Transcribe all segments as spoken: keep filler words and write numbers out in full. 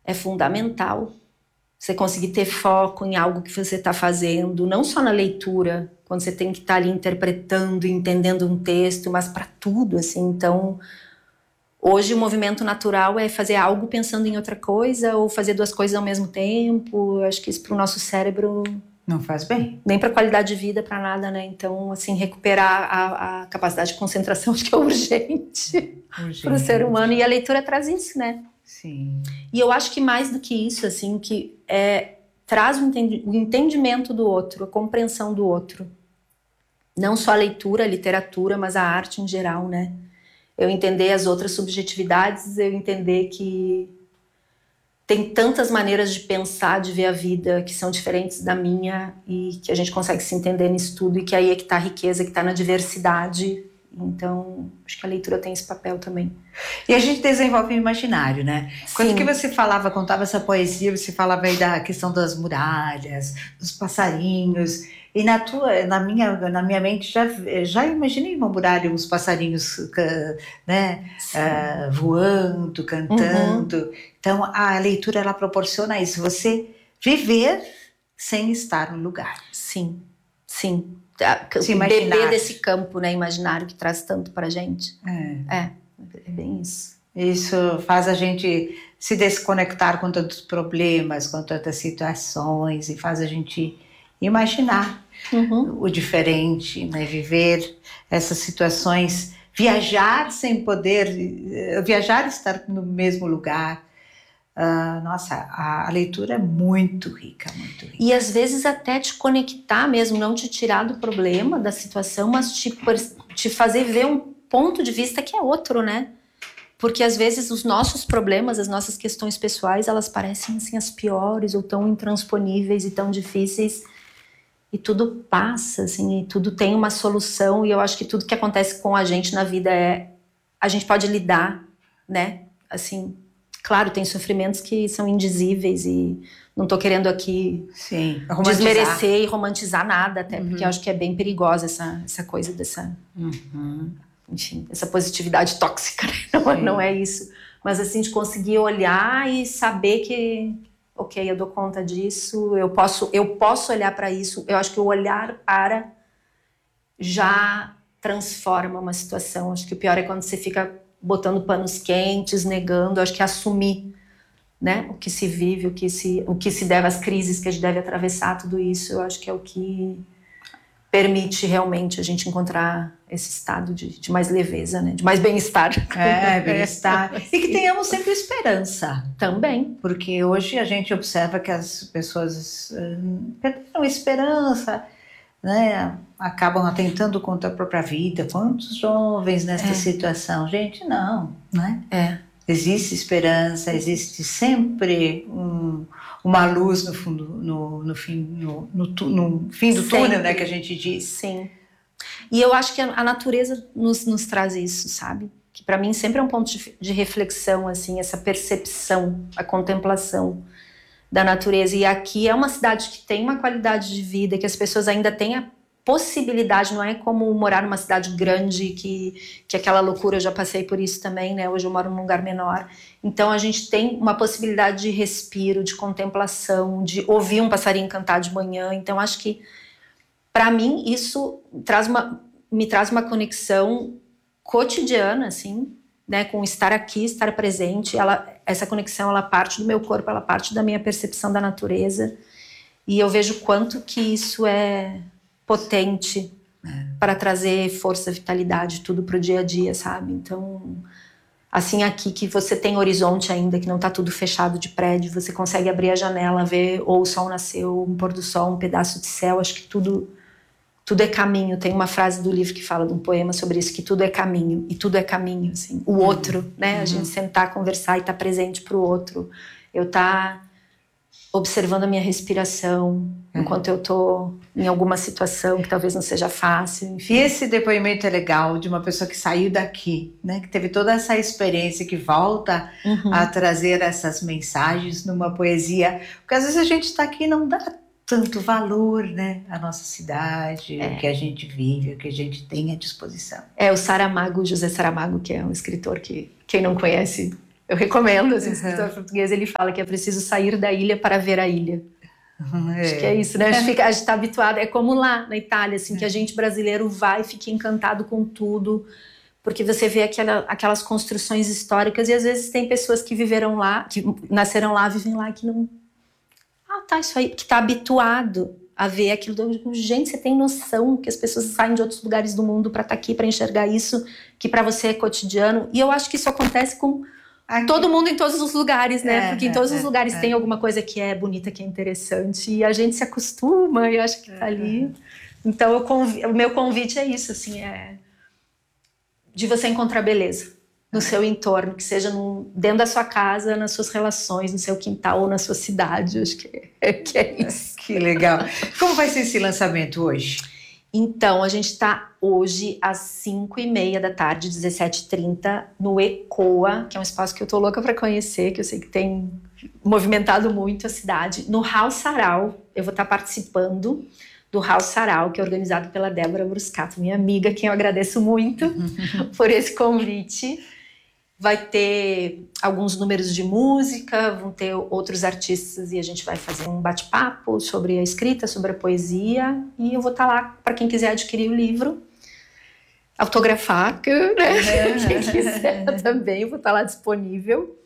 é fundamental. Você conseguir ter foco em algo que você está fazendo, não só na leitura, quando você tem que estar tá ali interpretando, entendendo um texto, mas para tudo, assim. Então, hoje o movimento natural é fazer algo pensando em outra coisa ou fazer duas coisas ao mesmo tempo. Eu acho que isso para o nosso cérebro não faz bem. Nem para qualidade de vida, para nada, né? Então, assim, recuperar a, a capacidade de concentração acho que é urgente, urgente. para o ser humano. E a leitura traz isso, né? Sim. E eu acho que mais do que isso, assim, que é, traz o, entendi- o entendimento do outro, a compreensão do outro. Não só a leitura, a literatura, mas a arte em geral, né? Eu entender as outras subjetividades, eu entender que tem tantas maneiras de pensar, de ver a vida, que são diferentes da minha e que a gente consegue se entender nisso tudo e que aí é que está a riqueza, que está na diversidade. Então, acho que a leitura tem esse papel também. E a gente desenvolve o imaginário, né? Sim. Quando que você falava, contava essa poesia, você falava aí da questão das muralhas, dos passarinhos, e na tua, na minha, na minha mente já, já imaginei uma muralha, uns passarinhos, né, uh, voando, cantando. Uhum. Então, a leitura, ela proporciona isso, você viver sem estar no lugar. Sim, sim. Se imaginar. Beber desse campo, né, imaginário que traz tanto pra gente. É. É, é bem isso. Isso faz a gente se desconectar com tantos problemas, com tantas situações, e faz a gente imaginar uhum. o diferente, né? Viver essas situações, viajar sem poder, viajar e estar no mesmo lugar. Uh, nossa, a, a leitura é muito rica, muito rica. E às vezes até te conectar mesmo, não te tirar do problema, da situação, mas te, te fazer ver um ponto de vista que é outro, né? Porque às vezes os nossos problemas, as nossas questões pessoais, elas parecem assim as piores ou tão intransponíveis e tão difíceis, e tudo passa, assim, e tudo tem uma solução. E eu acho que tudo que acontece com a gente na vida é, a gente pode lidar, né? Assim, claro, tem sofrimentos que são indizíveis e não tô querendo aqui Sim, desmerecer e romantizar nada, até uhum. porque eu acho que é bem perigosa essa, essa coisa dessa, uhum. enfim, essa positividade tóxica, né? não, não é isso. Mas assim, de conseguir olhar e saber que, ok, eu dou conta disso, eu posso, eu posso olhar para isso. Eu acho que o olhar para já transforma uma situação. Acho que o pior é quando você fica botando panos quentes, negando. Acho que assumir, né, o que se vive, o que se, o que se deve, as crises que a gente deve atravessar, tudo isso, eu acho que é o que permite realmente a gente encontrar esse estado de, de mais leveza, né, de mais bem-estar. É, bem-estar. É. E que tenhamos sempre esperança. Também. Porque hoje a gente observa que as pessoas uh, perderam esperança, né, acabam atentando contra a própria vida. Quantos jovens nesta é. situação? Gente, não, né? É. Existe esperança, existe sempre um, uma luz no fundo, no, no, fim, no, no, no fim do sempre. túnel, né, que a gente diz. Sim. E eu acho que a, a natureza nos, nos traz isso, sabe? Que para mim sempre é um ponto de, de reflexão, assim, essa percepção, a contemplação da natureza. E aqui é uma cidade que tem uma qualidade de vida, que as pessoas ainda têm a possibilidade, não é como morar numa cidade grande, que, que aquela loucura, eu já passei por isso também, né? Hoje eu moro num lugar menor. Então a gente tem uma possibilidade de respiro, de contemplação, de ouvir um passarinho cantar de manhã. Então acho que, para mim, isso traz uma, me traz uma conexão cotidiana, assim, né? Com estar aqui, estar presente. Ela, essa conexão, ela parte do meu corpo, ela parte da minha percepção da natureza. E eu vejo quanto que isso é potente é. para trazer força, vitalidade, tudo pro dia a dia, sabe? Então, assim, aqui que você tem horizonte ainda, que não tá tudo fechado de prédio, você consegue abrir a janela, ver ou o sol nasceu, um pôr do sol, um pedaço de céu. Acho que tudo, tudo é caminho. Tem uma frase do livro que fala de um poema sobre isso, que tudo é caminho, e tudo é caminho, assim. O outro, uhum. né? A gente sentar, conversar e estar tá presente pro outro. Eu tá observando a minha respiração, é. enquanto eu tô em alguma situação que talvez não seja fácil, enfim. E esse depoimento é legal, de uma pessoa que saiu daqui, né, que teve toda essa experiência, que volta uhum. a trazer essas mensagens numa poesia, porque às vezes a gente está aqui e não dá tanto valor, né, à nossa cidade, é. o que a gente vive, o que a gente tem à disposição. É, o Saramago, José Saramago, que é um escritor que, quem não conhece, eu recomendo, assim, o escritor português, ele fala que é preciso sair da ilha para ver a ilha. É. Acho que é isso, né? A gente está habituado, é como lá na Itália, assim, é. que a gente brasileiro vai e fica encantado com tudo, porque você vê aquela, aquelas construções históricas e às vezes tem pessoas que viveram lá, que nasceram lá, vivem lá, que não... Ah, tá, isso aí, que está habituado a ver aquilo. Gente, você tem noção que as pessoas saem de outros lugares do mundo para estar tá aqui, para enxergar isso, que para você é cotidiano. E eu acho que isso acontece com aqui. Todo mundo em todos os lugares, né? É, Porque em todos é, os lugares é. tem alguma coisa que é bonita, que é interessante, e a gente se acostuma, e acho que tá ali. Então, eu conv... o meu convite é isso, assim, é de você encontrar beleza no seu entorno, que seja no, dentro da sua casa, nas suas relações, no seu quintal ou na sua cidade. Acho que é, que é isso. Que legal. Como vai ser esse lançamento hoje? Então, a gente está hoje às cinco e meia da tarde, dezessete e trinta, no ECOA, que é um espaço que eu tô louca para conhecer, que eu sei que tem movimentado muito a cidade. No House Sarau, eu vou estar participando do House Sarau, que é organizado pela Débora Bruscato, minha amiga, quem eu agradeço muito por esse convite. Vai ter alguns números de música, vão ter outros artistas e a gente vai fazer um bate-papo sobre a escrita, sobre a poesia, e eu vou estar lá para quem quiser adquirir o livro, autografar, né? Quem quiser também, eu vou estar lá disponível.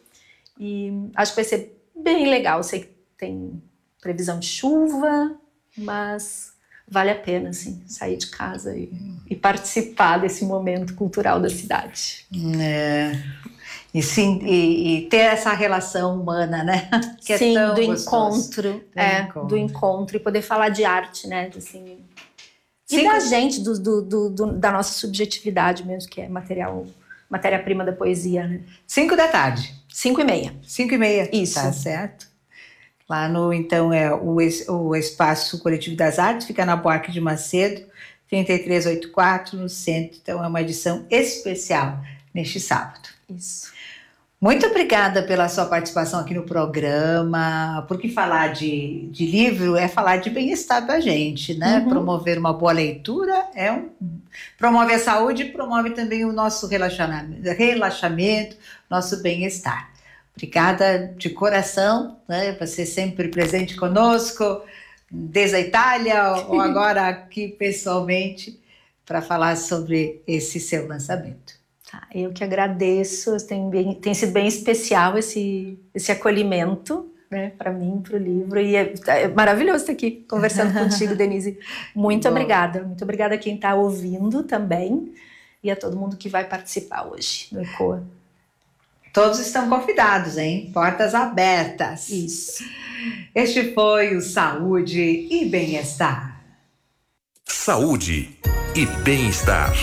E acho que vai ser bem legal. Eu sei que tem previsão de chuva, mas vale a pena, assim, sair de casa e, e participar desse momento cultural da cidade. É. E, sim, e, e ter essa relação humana, né? Que sim, é tão do gostoso. encontro, do é, encontro. do encontro, e poder falar de arte, né? Assim, e sim, da gente, do, do, do, do, da nossa subjetividade mesmo, que é material, matéria-prima da poesia, né? Cinco da tarde. Cinco e meia. Cinco e meia. Isso. Tá certo. Lá no, então, é o, o Espaço Coletivo das Artes, fica na Buarque de Macedo, trinta e três oitenta e quatro, no centro. Então, é uma edição especial neste sábado. Isso. Muito obrigada pela sua participação aqui no programa, porque falar de, de livro é falar de bem-estar da gente, né? Uhum. Promover uma boa leitura é um, promove a saúde e promove também o nosso relaxamento, relaxamento nosso bem-estar. Obrigada de coração, né? Você sempre presente conosco, desde a Itália ou agora aqui pessoalmente, para falar sobre esse seu lançamento. Tá, eu que agradeço, tem, bem, tem sido bem especial esse, esse acolhimento, né, para mim, para o livro, e é, é maravilhoso estar aqui conversando contigo, Denise. Muito Bom. obrigada, muito obrigada a quem está ouvindo também e a todo mundo que vai participar hoje no ECOA. Todos estão convidados, hein? Portas abertas. Isso. Este foi o Saúde e Bem-Estar. Saúde e Bem-Estar.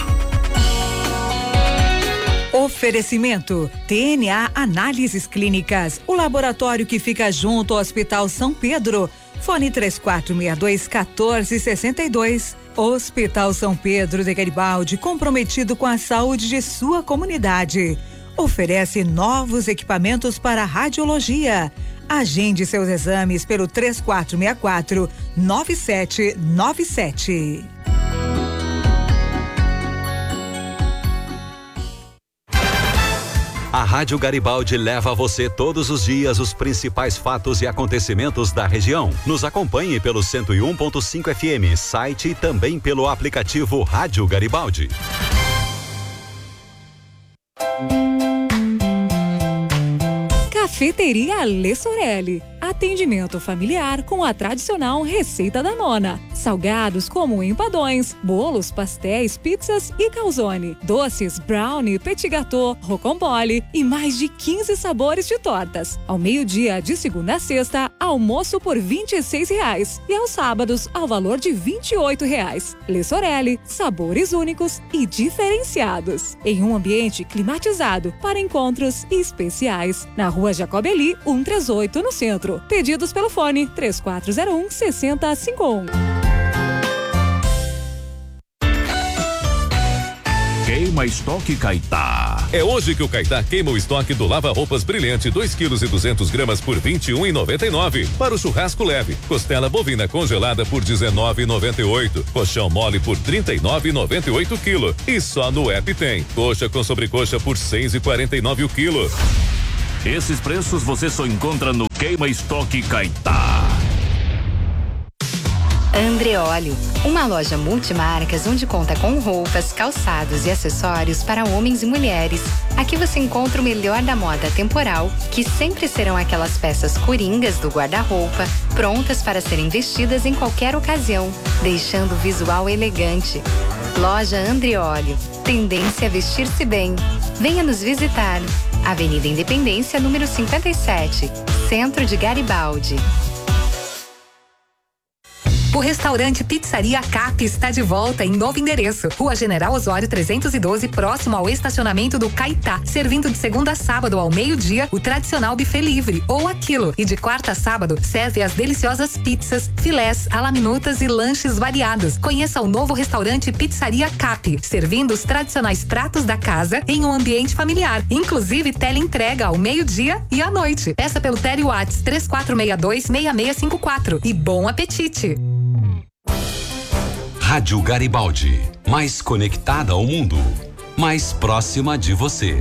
Oferecimento T N A Análises Clínicas, o laboratório que fica junto ao Hospital São Pedro. Fone três quatro seis dois, um quatro seis dois. Hospital São Pedro de Garibaldi, comprometido com a saúde de sua comunidade. Oferece novos equipamentos para radiologia. Agende seus exames pelo três quatro seis quatro, nove sete nove sete. A Rádio Garibaldi leva a você todos os dias os principais fatos e acontecimentos da região. Nos acompanhe pelo cento e um ponto cinco F M, site e também pelo aplicativo Rádio Garibaldi. Cafeteria Lê Sorelli. Atendimento familiar com a tradicional receita da nona. Salgados como empadões, bolos, pastéis, pizzas e calzone. Doces, brownie, petit gâteau, rocambole e mais de quinze sabores de tortas. Ao meio-dia, de segunda a sexta, almoço por vinte e seis reais. E aos sábados, ao valor de vinte e oito reais. Lê Sorelli, sabores únicos e diferenciados. Em um ambiente climatizado para encontros especiais. Na rua Jacobeli, cento e trinta e oito, no centro. Pedidos pelo fone três quatro zero um, seis zero cinco um. Queima Estoque Caetá. É hoje que o Caetá queima o estoque do lava-roupas brilhante dois quilos e duzentos gramas por vinte e um reais e noventa e nove. Para o churrasco leve, costela bovina congelada por dezenove reais e noventa e oito. Colchão mole por trinta e nove reais e noventa e oito quilo. E só no app tem coxa com sobrecoxa por seis reais e quarenta e nove o quilo. Esses preços você só encontra no Queima Estoque Caetá. Andreoli, uma loja multimarcas onde conta com roupas, calçados e acessórios para homens e mulheres. Aqui você encontra o melhor da moda temporal, que sempre serão aquelas peças coringas do guarda-roupa, prontas para serem vestidas em qualquer ocasião, deixando o visual elegante. Loja Andreoli, tendência a vestir-se bem. Venha nos visitar. Avenida Independência, número cinquenta e sete, Centro de Garibaldi. O restaurante Pizzaria Cap está de volta em novo endereço. Rua General Osório trezentos e doze, próximo ao estacionamento do Caetá. Servindo de segunda a sábado ao meio-dia, o tradicional buffet livre, ou aquilo. E de quarta a sábado, serve as deliciosas pizzas, filés, alaminutas e lanches variados. Conheça o novo restaurante Pizzaria Cap, servindo os tradicionais pratos da casa em um ambiente familiar. Inclusive, teleentrega ao meio-dia e à noite. Peça pelo Tele Whats três quatro seis dois, seis seis cinco quatro. E bom apetite! Rádio Garibaldi, mais conectada ao mundo, mais próxima de você.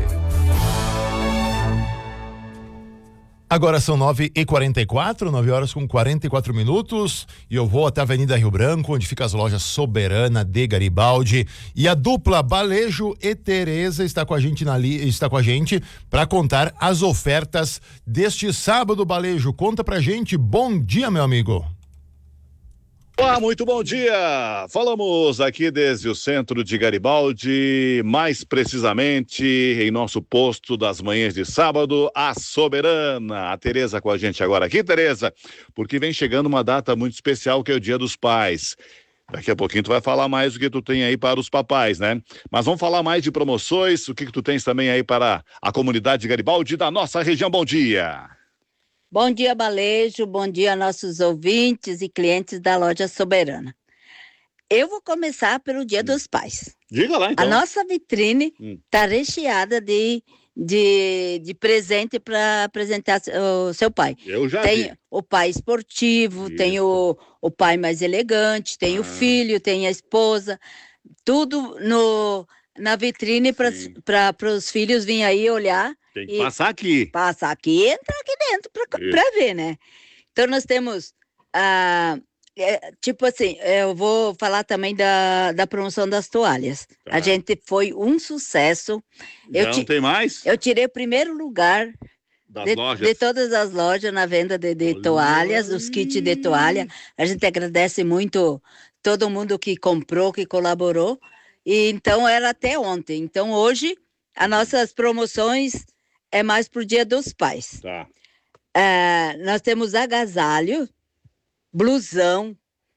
Agora são nove e quarenta e quatro, nove horas com quarenta e quatro minutos, e eu vou até a Avenida Rio Branco, onde fica as lojas Soberana de Garibaldi, e a dupla Balejo e Tereza está com a gente na li, está com a gente para contar as ofertas deste sábado. Balejo, conta pra gente. Bom dia, meu amigo. Olá, muito bom dia! Falamos aqui desde o centro de Garibaldi, mais precisamente em nosso posto das manhãs de sábado, a Soberana. A Tereza com a gente agora aqui, Tereza, porque vem chegando uma data muito especial, que é o Dia dos Pais. Daqui a pouquinho tu vai falar mais do que tu tem aí para os papais, né? Mas vamos falar mais de promoções, o que que tu tens também aí para a comunidade de Garibaldi da nossa região. Bom dia! Bom dia, Balejo, bom dia a nossos ouvintes e clientes da loja Soberana. Eu vou começar pelo Dia hum. dos Pais. Diga lá, então. A nossa vitrine está hum. recheada de, de, de presente para apresentar o seu pai. Eu já Tem vi. o pai esportivo, Isso. tem o, o pai mais elegante, tem ah. o filho, tem a esposa, tudo no, na vitrine para os filhos virem aí olhar. Tem que passar aqui. Passar aqui e entrar aqui dentro para ver, né? Então, nós temos, ah, é, tipo assim, eu vou falar também da, da promoção das toalhas. Tá. A gente foi um sucesso. Já eu não ti, tem mais? Eu tirei o primeiro lugar das de, lojas. de todas as lojas na venda de, de toalhas, os kits de toalha. A gente agradece muito todo mundo que comprou, que colaborou. E, então, era até ontem. Então, hoje, as nossas promoções é mais pro Dia dos Pais. Tá. É, nós temos agasalho, blusão,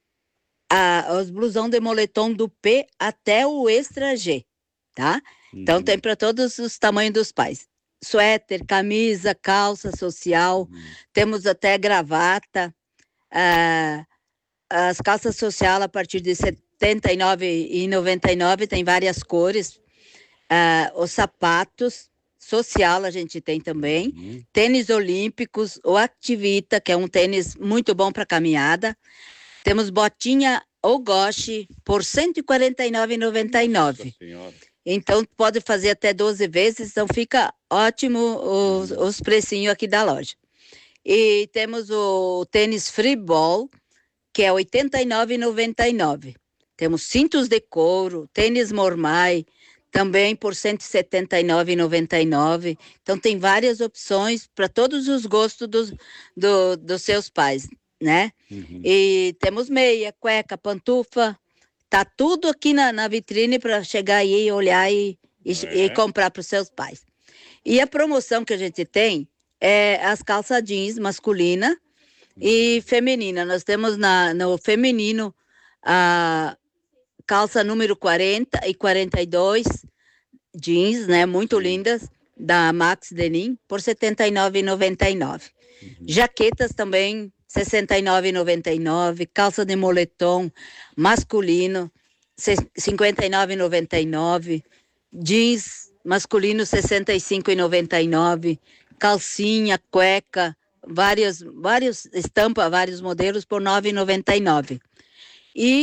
a, os blusão de moletom do P até o extra G, tá? Uhum. Então tem para todos os tamanhos dos pais. Suéter, camisa, calça social, uhum. temos até gravata, é, as calças social a partir de setenta e nove reais e noventa e nove centavos, tem várias cores, é, os sapatos, social a gente tem também, uhum. tênis olímpicos, o Activita, que é um tênis muito bom para caminhada. Temos botinha ou goche por cento e quarenta e nove reais e noventa e nove centavos. Então pode fazer até doze vezes, então fica ótimo os, uhum. os precinhos aqui da loja. E temos o tênis Freeball, que é oitenta e nove reais e noventa e nove centavos. Temos cintos de couro, tênis Mormai, também por cento e setenta e nove reais e noventa e nove centavos. Então, tem várias opções para todos os gostos dos, do, dos seus pais, né? Uhum. E temos meia, cueca, pantufa, tá tudo aqui na, na vitrine para chegar aí e olhar e, e, é. e comprar para os seus pais. E a promoção que a gente tem é as calças jeans masculina e feminina. Nós temos na, no feminino a calça número quarenta e quarenta e dois, jeans, né, muito lindas, da Max Denim, por setenta e nove reais e noventa e nove centavos. Uhum. Jaquetas também, sessenta e nove reais e noventa e nove centavos, calça de moletom masculino, cinquenta e nove reais e noventa e nove centavos, jeans masculino, sessenta e cinco reais e noventa e nove centavos, calcinha, cueca, várias, várias estampas, vários modelos, por nove reais e noventa e nove centavos. E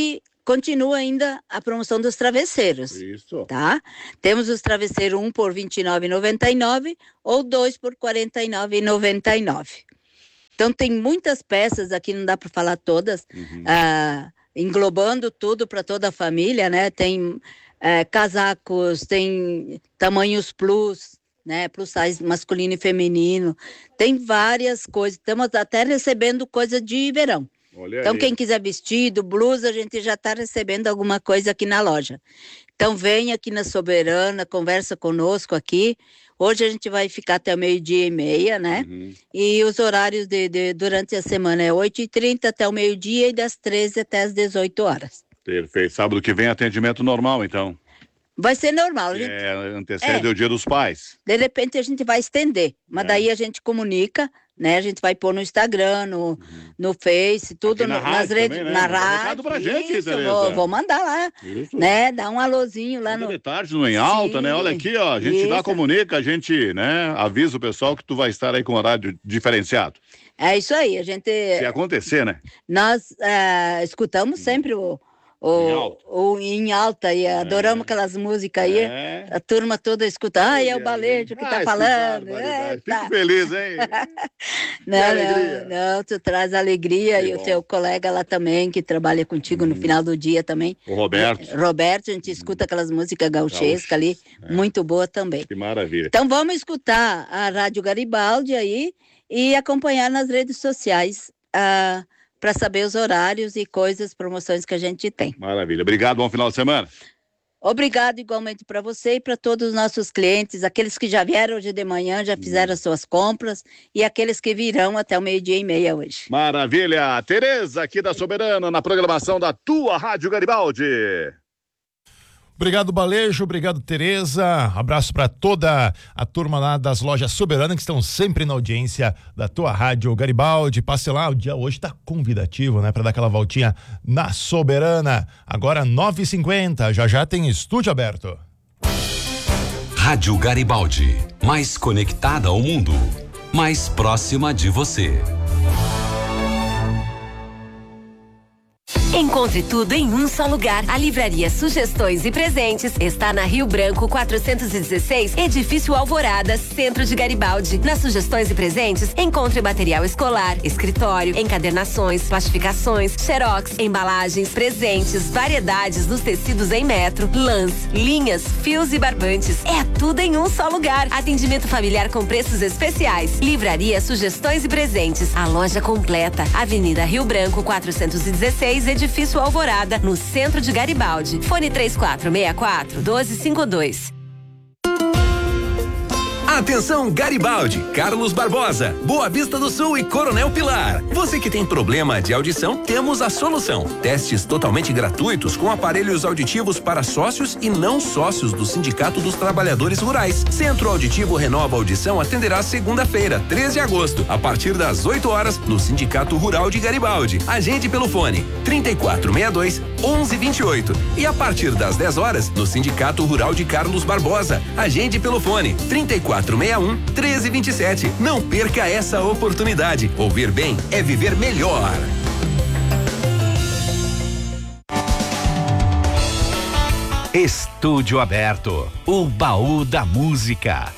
continua ainda a promoção dos travesseiros. Isso. Tá? Temos os travesseiros um por vinte e nove reais e noventa e nove centavos ou dois por quarenta e nove reais e noventa e nove centavos. Então tem muitas peças aqui, não dá para falar todas, uhum. ah, englobando tudo para toda a família, né? Tem é, casacos, tem tamanhos plus, né? Plus size masculino e feminino, tem várias coisas. Estamos até recebendo coisa de verão. Olha então aí. Quem quiser vestido, blusa, a gente já está recebendo alguma coisa aqui na loja. Então vem aqui na Soberana, conversa conosco aqui. Hoje a gente vai ficar até meio-dia e meia, né? Uhum. E os horários de, de, durante a semana é oito e trinta até o meio-dia e das treze até as dezoito horas. Perfeito. Sábado que vem atendimento normal, então? Vai ser normal. Gente... É, antecede é. o Dia dos Pais. De repente a gente vai estender, mas é. daí a gente comunica, né? A gente vai pôr no Instagram, no, uhum. no Face, tudo na no, nas redes, também, né? na rádio. Pra gente, isso, vou, vou mandar lá, isso. né? Dá um alôzinho lá no... De tarde, no Em Alta, Sim. né? Olha aqui, ó, a gente isso. lá comunica, a gente, né, avisa o pessoal que tu vai estar aí com horário diferenciado. É isso aí, a gente... Se acontecer, né? Nós uh, escutamos sempre o... O, o em alta, e é. adoramos aquelas músicas aí, é. a turma toda escuta, ah, é o Balejo que tá falando. É, Fico tá. feliz, hein? não, não, não, tu traz alegria, que e bom. O teu colega lá também, que trabalha contigo hum. no final do dia também. O Roberto. Roberto, a gente escuta aquelas músicas gauchescas ali, é. muito boa também. Que maravilha. Então vamos escutar a Rádio Garibaldi aí e acompanhar nas redes sociais a para saber os horários e coisas, promoções que a gente tem. Maravilha. Obrigado, bom final de semana. Obrigado igualmente para você e para todos os nossos clientes, aqueles que já vieram hoje de manhã, já fizeram as suas compras e aqueles que virão até o meio-dia e meia hoje. Maravilha. Tereza, aqui da Soberana, na programação da tua Rádio Garibaldi. Obrigado, Balejo, obrigado, Tereza. Abraço para toda a turma lá das lojas Soberana, que estão sempre na audiência da tua Rádio Garibaldi. Passe lá, o dia hoje tá convidativo, né, para dar aquela voltinha na Soberana. Agora nove e cinquenta, já já tem estúdio aberto. Rádio Garibaldi, mais conectada ao mundo, mais próxima de você. Encontre tudo em um só lugar. A Livraria Sugestões e Presentes está na Rio Branco quatrocentos e dezesseis, Edifício Alvorada, Centro de Garibaldi. Nas Sugestões e Presentes, encontre material escolar, escritório, encadernações, plastificações, xerox, embalagens, presentes, variedades dos tecidos em metro, lãs, linhas, fios e barbantes. É tudo em um só lugar. Atendimento familiar com preços especiais. Livraria Sugestões e Presentes. A loja completa. Avenida Rio Branco quatrocentos e dezesseis, Edifício Alvorada, no centro de Garibaldi. Fone três quatro seis quatro, um dois cinco dois. Atenção Garibaldi, Carlos Barbosa, Boa Vista do Sul e Coronel Pilar. Você que tem problema de audição, temos a solução. Testes totalmente gratuitos com aparelhos auditivos para sócios e não sócios do Sindicato dos Trabalhadores Rurais. Centro Auditivo Renova Audição atenderá segunda-feira, treze de agosto, a partir das oito horas, no Sindicato Rural de Garibaldi. Agende pelo fone trinta e quatro sessenta e dois, onze vinte e oito e a partir das dez horas, no Sindicato Rural de Carlos Barbosa. Agende pelo fone trinta e quatro sessenta e um, treze vinte e sete. Não perca essa oportunidade. Ouvir bem é viver melhor. Estúdio aberto, o baú da música.